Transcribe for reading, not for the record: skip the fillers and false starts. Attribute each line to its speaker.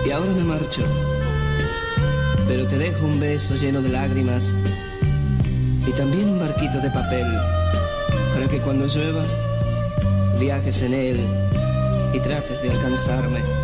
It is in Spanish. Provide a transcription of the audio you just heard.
Speaker 1: Y ahora me marcho, pero te dejo un beso lleno de lágrimas y también un barquito de papel para que cuando llueva viajes en él y trates de alcanzarme.